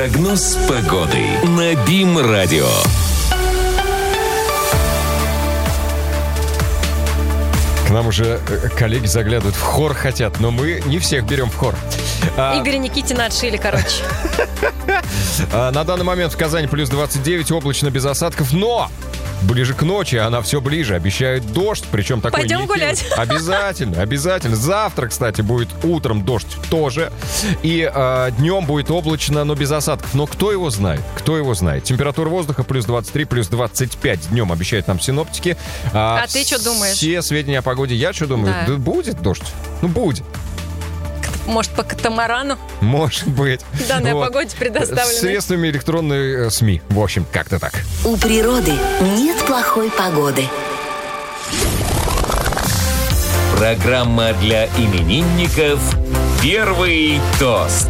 Прогноз погоды на БИМ-радио. К нам уже коллеги заглядывают, в хор хотят, но мы не всех берем в хор. Игоря Никитина отшили, короче. На данный момент в Казани плюс 29, облачно без осадков, но ближе к ночи, она все ближе, обещают дождь, причем такой Пойдем нехилый. гулять. Обязательно. Завтра, кстати, будет утром дождь тоже. И днем будет облачно, но без осадков. Но кто его знает? Температура воздуха плюс 23, плюс 25 днем обещают нам ссиноптики. А ты что думаешь? Все сведения о погоде, я что думаю? Да. Да будет дождь? Ну, будет. Может, по катамарану? Может быть. Данные о погоде предоставлены. Средствами электронной СМИ. В общем, как-то так. У природы нет плохой погоды. Программа для именинников «Первый тост».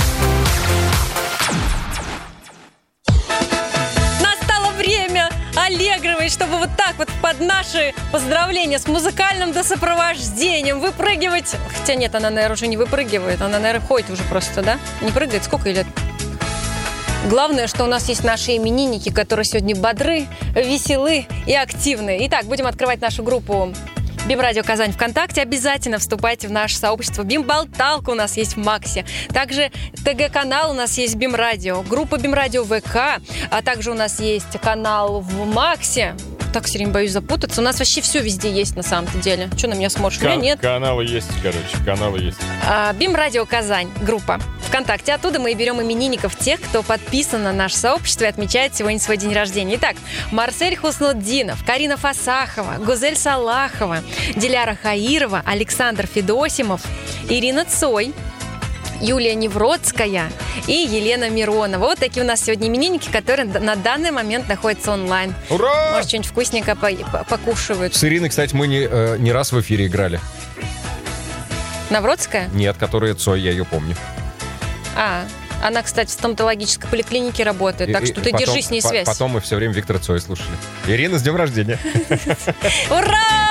Настало время аллегровой, чтобы вот так вот под наши поздравления с музыкальным досопровождением выпрыгивать. Хотя нет, она, наверное, уже не выпрыгивает. Она, наверное, ходит уже просто, да? Не прыгает? Сколько ей лет? Главное, что у нас есть наши именинники, которые сегодня бодры, веселы и активны. Итак, будем открывать нашу группу БИМ-радио Казань ВКонтакте. Обязательно вступайте в наше сообщество. БИМ-болталка у нас есть в Максе. Также ТГ-канал у нас есть БИМ-радио. Группа БИМ-радио ВК. А также у нас есть канал в Максе. Так все время боюсь запутаться. У нас вообще все везде есть на самом-то деле. Что на меня смотришь? У меня нет. Каналы есть. БИМ-радио Казань. Группа ВКонтакте. Оттуда мы и берем именинников, тех, кто подписан на наше сообщество и отмечает сегодня свой день рождения. Итак, Марсель Хуснутдинов, Карина Фасахова, Гузель Салахова, Диляра Хаирова, Александр Федосимов, Ирина Цой, Юлия Невродская и Елена Миронова. Вот такие у нас сегодня именинники, которые на данный момент находятся онлайн. Ура! Может, что-нибудь вкусненькое покушивают. С Ириной, кстати, мы не раз в эфире играли. Навродская? Нет, которая Цой, я ее помню. Она, кстати, в стоматологической поликлинике работает, так что ты потом, держи с ней связь. Потом мы все время Виктора Цоя слушали. Ирина, с днем рождения. Ура!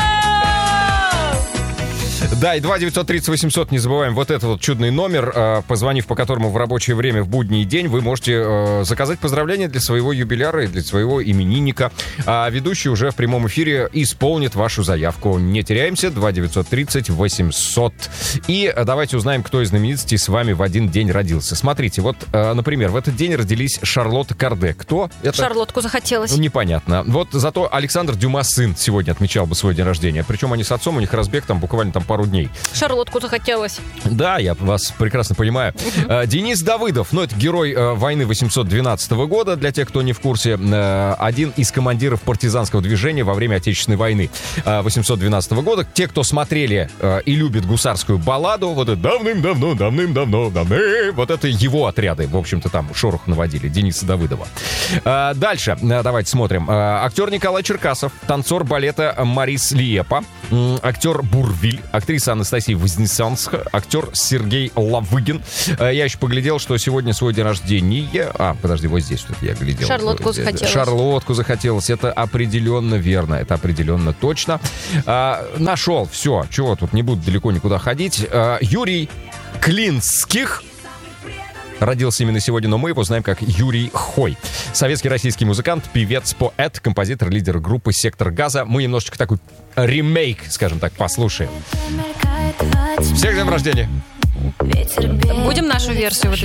Да, и 2-930-800, не забываем, вот этот вот чудный номер, позвонив по которому в рабочее время в будний день, вы можете заказать поздравления для своего юбиляра и для своего именинника. А ведущий уже в прямом эфире исполнит вашу заявку. Не теряемся, 2-930-800. И давайте узнаем, кто из знаменитостей с вами в один день родился. Смотрите, вот, например, в этот день родились Шарлотта Карде. Кто это? Шарлотку захотелось. Ну, непонятно. Вот зато Александр Дюма сын сегодня отмечал бы свой день рождения. Причем они с отцом, у них разбег там буквально пару дней. Шарлотку захотелось. Да, я вас прекрасно понимаю. Денис Давыдов, это герой войны 812 года, для тех, кто не в курсе, один из командиров партизанского движения во время Отечественной войны 812 года. Те, кто смотрели и любят гусарскую балладу, вот это давным-давно, вот это его отряды, в общем-то, там шорох наводили, Дениса Давыдова. Дальше, давайте смотрим. Актер Николай Черкасов, танцор балета Марис Лиепа, актер Бурвиль, актриса Анастасия Вознесенская, актер Сергей Лавыгин. Я еще поглядел, что сегодня свой день рождения. Подожди, вот здесь что-то я глядел. Шарлотку захотелось. Шарлотку захотелось. Это определенно верно, это определенно точно. Нашел, все, чего тут, не буду далеко никуда ходить. Юрий Клинских родился именно сегодня, но мы его знаем как Юрий Хой. Советский российский музыкант, певец, поэт, композитор, лидер группы «Сектор газа». Мы немножечко такой ремейк, скажем так, послушаем. Всех с днем рождения! Будем нашу версию